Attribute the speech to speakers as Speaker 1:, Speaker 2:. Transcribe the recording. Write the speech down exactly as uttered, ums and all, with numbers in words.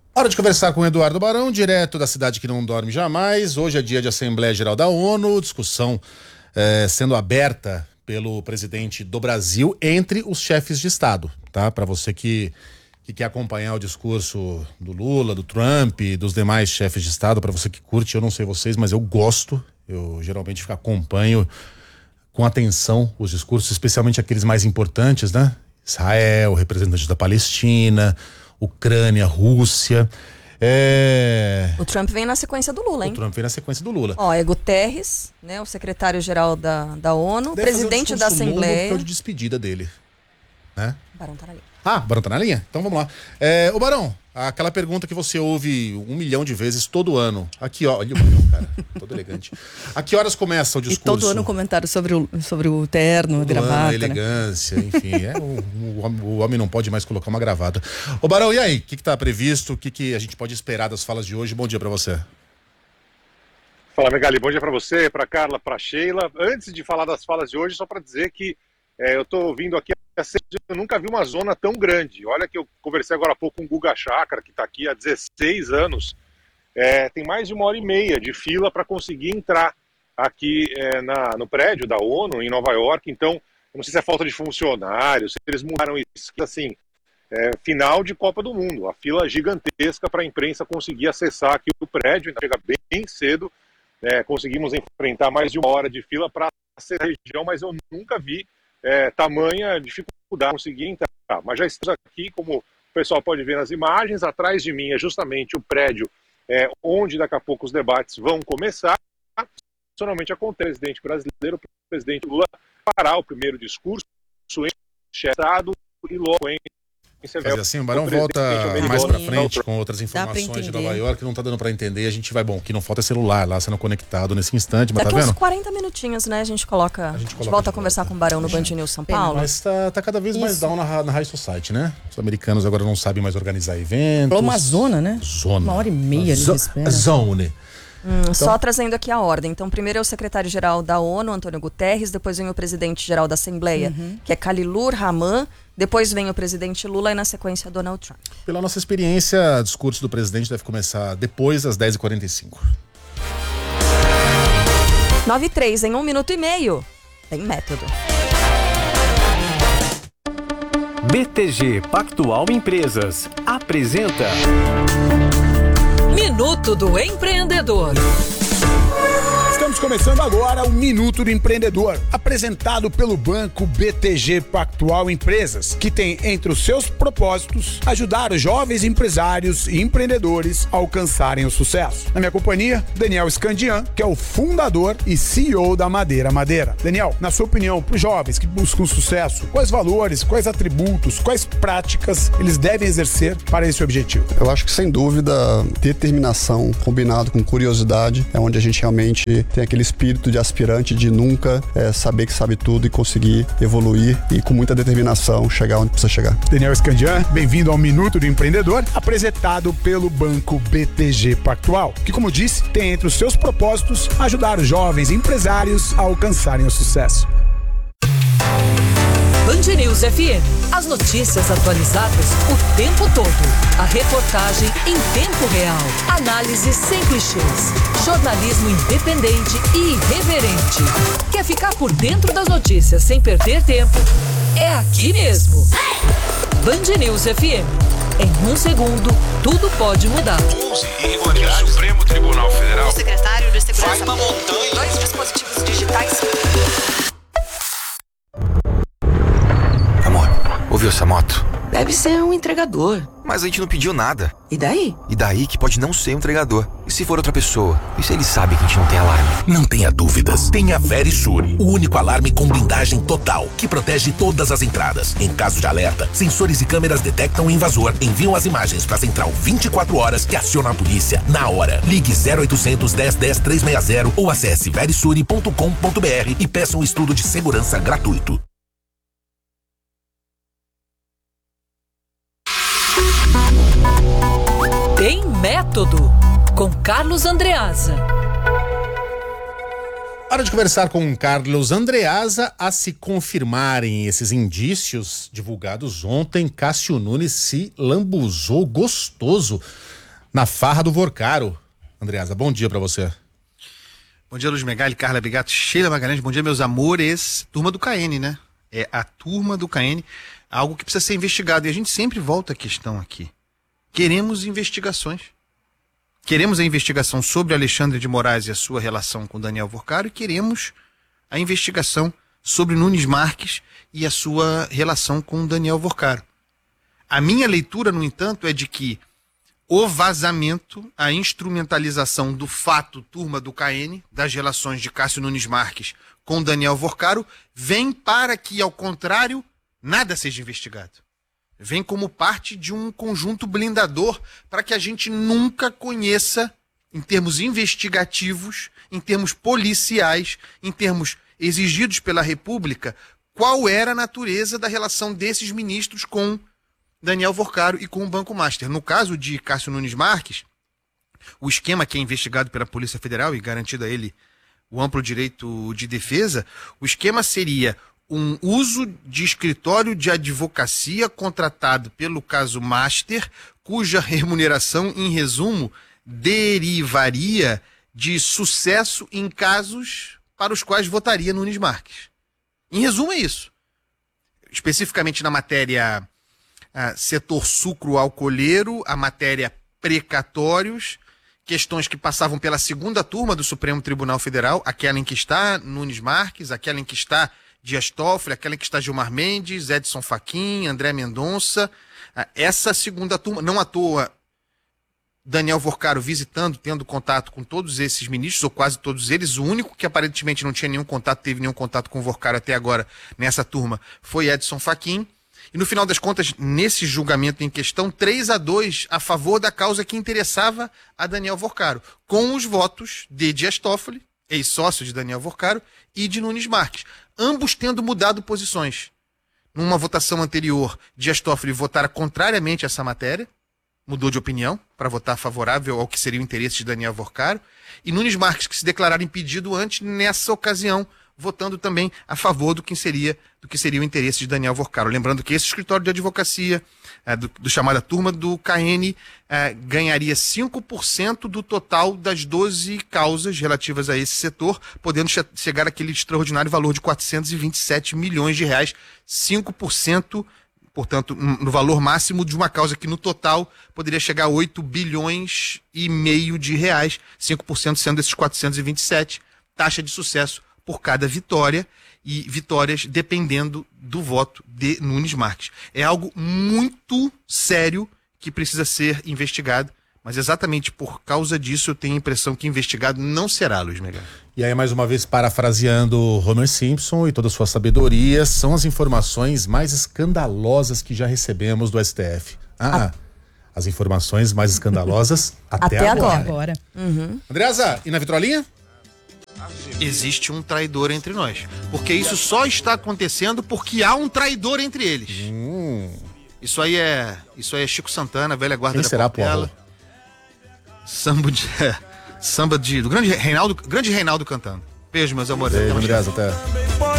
Speaker 1: Hora de conversar com o Eduardo Barão, direto da cidade que não dorme jamais. Hoje é dia de Assembleia Geral da ONU, discussão eh, sendo aberta pelo presidente do Brasil entre os chefes de Estado, tá? Para você que, que quer acompanhar o discurso do Lula, do Trump, dos demais chefes de Estado, para você que curte, eu não sei vocês, mas eu gosto, eu geralmente acompanho com atenção os discursos, especialmente aqueles mais importantes, né? Israel, representante da Palestina, Ucrânia, Rússia. É...
Speaker 2: O Trump vem na sequência do Lula, hein?
Speaker 1: O Trump vem na sequência do Lula.
Speaker 2: Ó, é Guterres, né, o secretário-geral da, da ONU, Deve presidente da Assembleia.
Speaker 1: Longo, de despedida dele, né?
Speaker 2: Barão tá na linha.
Speaker 1: Ah, Barão tá na linha? Então vamos lá. É, ô Barão, aquela pergunta que você ouve um milhão de vezes todo ano. Aqui, ó, olha o Barão, cara, todo elegante. A que horas começa o discurso?
Speaker 3: E todo ano um comentário sobre o, sobre o terno, a gravata.
Speaker 1: A elegância, né? Enfim, é, o, o, o homem não pode mais colocar uma gravata. Ô Barão, e aí? O que que tá previsto? O que que a gente pode esperar das falas de hoje? Bom dia pra você.
Speaker 4: Fala, Megali, bom dia pra você, pra Carla, pra Sheila. Antes de falar das falas de hoje, só pra dizer que é, eu tô vindo aqui, eu nunca vi uma zona tão grande. Olha que eu conversei agora há pouco com o Guga Chakra, que está aqui há dezesseis anos. É, tem mais de uma hora e meia de fila para conseguir entrar aqui é, na, no prédio da ONU, em Nova York. Então, eu não sei se é falta de funcionários, se eles mudaram isso. Assim, é, final de Copa do Mundo. A fila gigantesca para a imprensa conseguir acessar aqui o prédio. Ainda chega bem cedo. É, conseguimos enfrentar mais de uma hora de fila para acessar a região, mas eu nunca vi É, tamanha dificuldade de conseguir entrar. Mas já estamos aqui, como o pessoal pode ver nas imagens, atrás de mim é justamente o prédio é, onde daqui a pouco os debates vão começar. Normalmente acontece, o presidente brasileiro, o presidente Lula, fará o primeiro discurso em Estado e logo em
Speaker 1: Quer dizer assim, o Barão volta mais pra frente com outras informações de Nova York, não tá dando pra entender, a gente vai, bom, que não falta celular lá sendo conectado nesse instante, mas
Speaker 2: Daqui
Speaker 1: tá vendo?
Speaker 2: uns quarenta minutinhos, né, a gente coloca, a gente, coloca a gente volta a conversar com o Barão no Band News São Paulo.
Speaker 1: Mas tá, tá cada vez mais Isso. down na, na High Society, né? Os americanos agora não sabem mais organizar eventos.
Speaker 3: Falou uma zona, né?
Speaker 1: Zona.
Speaker 3: Uma hora e meia ali de espera.
Speaker 1: Zone.
Speaker 2: Hum, então, só trazendo aqui a ordem. Então, primeiro é o secretário-geral da ONU, Antônio Guterres, depois vem o presidente-geral da Assembleia, uhum. que é Khalilur Rahman, depois vem o presidente Lula e na sequência Donald Trump.
Speaker 1: Pela nossa experiência, o discurso do presidente deve começar depois das dez e quarenta e cinco.
Speaker 2: nove e três, em um minuto e meio. Tem método.
Speaker 5: B T G Pactual Empresas apresenta
Speaker 6: Minuto do Empreendedor.
Speaker 7: Estamos começando agora o Minuto do Empreendedor, apresentado pelo Banco B T G Pactual Empresas, que tem entre os seus propósitos ajudar os jovens empresários e empreendedores a alcançarem o sucesso. Na minha companhia, Daniel Scandian, que é o fundador e C E O da Madeira Madeira. Daniel, na sua opinião, para os jovens que buscam sucesso, quais valores, quais atributos, quais práticas eles devem exercer para esse objetivo?
Speaker 8: Eu acho que, sem dúvida, determinação combinado com curiosidade é onde a gente realmente tem aquele espírito de aspirante de nunca é, saber que sabe tudo e conseguir evoluir e com muita determinação chegar onde precisa chegar.
Speaker 7: Daniel Scandian, bem-vindo ao Minuto do Empreendedor, apresentado pelo Banco B T G Pactual, que, como disse, tem entre os seus propósitos ajudar os jovens empresários a alcançarem o sucesso.
Speaker 6: Band News F M. As notícias atualizadas o tempo todo. A reportagem em tempo real. Análise sem clichês. Jornalismo independente e irreverente. Quer ficar por dentro das notícias sem perder tempo? É aqui mesmo. Band News F M. Em um segundo, tudo pode mudar.
Speaker 9: onze irregularidades. O Supremo Tribunal Federal.
Speaker 10: O secretário de Segurança.
Speaker 9: Vai uma montanha.
Speaker 10: Dois dispositivos digitais.
Speaker 9: Ouviu essa moto?
Speaker 10: Deve ser um entregador.
Speaker 9: Mas a gente não pediu nada.
Speaker 10: E daí?
Speaker 9: E daí que pode não ser um entregador. E se for outra pessoa? E se ele sabe que a gente não tem alarme?
Speaker 11: Não tenha dúvidas. Tenha Verisure, o único alarme com blindagem total, que protege todas as entradas. Em caso de alerta, sensores e câmeras detectam o invasor, enviam as imagens para a central vinte e quatro horas que aciona a polícia na hora. Ligue zero oitocentos, dez, dez, trezentos e sessenta ou acesse verisure ponto com ponto br e peça um estudo de segurança gratuito.
Speaker 6: Tem método, com Carlos Andreasa.
Speaker 1: Hora de conversar com Carlos Andreasa. A se confirmarem esses indícios divulgados ontem, Cássio Nunes se lambuzou gostoso na farra do Vorcaro. Andreasa, bom dia pra você.
Speaker 12: Bom dia, Luiz Megali, Carla Bigato, Sheila Magalhães, bom dia, meus amores. Turma do K N, né? É a turma do K N, algo que precisa ser investigado. E a gente sempre volta à questão aqui. Queremos investigações. Queremos a investigação sobre Alexandre de Moraes e a sua relação com Daniel Vorcaro e queremos a investigação sobre Nunes Marques e a sua relação com Daniel Vorcaro. A minha leitura, no entanto, é de que o vazamento, a instrumentalização do fato turma do K N, das relações de Cássio Nunes Marques com Daniel Vorcaro, vem para que, ao contrário, nada seja investigado. Vem como parte de um conjunto blindador para que a gente nunca conheça, em termos investigativos, em termos policiais, em termos exigidos pela República, qual era a natureza da relação desses ministros com Daniel Vorcaro e com o Banco Master. No caso de Cássio Nunes Marques, o esquema que é investigado pela Polícia Federal e garantido a ele o amplo direito de defesa, o esquema seria um uso de escritório de advocacia contratado pelo caso Master, cuja remuneração, em resumo, derivaria de sucesso em casos para os quais votaria Nunes Marques. Em resumo, é isso. Especificamente na matéria ah, setor sucro-alcooleiro, a matéria precatórios, questões que passavam pela segunda turma do Supremo Tribunal Federal, aquela em que está Nunes Marques, aquela em que está Dias Toffoli, aquela em que está Gilmar Mendes, Edson Fachin, André Mendonça. Essa segunda turma, não à toa, Daniel Vorcaro visitando, tendo contato com todos esses ministros, ou quase todos eles. O único que aparentemente não tinha nenhum contato, teve nenhum contato com o Vorcaro até agora nessa turma, foi Edson Fachin. E no final das contas, nesse julgamento em questão, três a dois a favor da causa que interessava a Daniel Vorcaro, com os votos de Dias Toffoli, ex-sócio de Daniel Vorcaro, e de Nunes Marques, ambos tendo mudado posições. Numa votação anterior, Dias Toffoli votara contrariamente a essa matéria, mudou de opinião para votar favorável ao que seria o interesse de Daniel Vorcaro, e Nunes Marques, que se declarara impedido antes, nessa ocasião, votando também a favor do que seria, do que seria o interesse de Daniel Vorcaro. Lembrando que esse escritório de advocacia, é, do, do chamada turma do K N, é, ganharia cinco por cento do total das doze causas relativas a esse setor, podendo che- chegar àquele extraordinário valor de quatrocentos e vinte e sete milhões de reais, cinco por cento, portanto, no valor máximo de uma causa que no total poderia chegar a oito bilhões e meio de reais, cinco por cento sendo esses quatrocentos e vinte e sete, taxa de sucesso por cada vitória, e vitórias dependendo do voto de Nunes Marques. É algo muito sério que precisa ser investigado, mas exatamente por causa disso eu tenho a impressão que investigado não será, Luiz Megali.
Speaker 1: E aí, mais uma vez, parafraseando Homer Simpson e toda a sua sabedoria, são as informações mais escandalosas que já recebemos do S T F. Ah, a... as informações mais escandalosas até,
Speaker 3: até
Speaker 1: agora.
Speaker 3: agora. Uhum.
Speaker 1: Andreasa, e na vitrolinha?
Speaker 12: Existe um traidor entre nós. Porque isso só está acontecendo porque há um traidor entre eles.
Speaker 1: Hum.
Speaker 12: Isso aí é. Isso aí é Chico Santana, velha guarda
Speaker 1: Quem
Speaker 12: da
Speaker 1: será,
Speaker 12: Portela. Samba de. Samba de. Do grande Reinaldo, grande Reinaldo cantando. Beijo, meus amores.
Speaker 1: Beijo, Andreasa, até.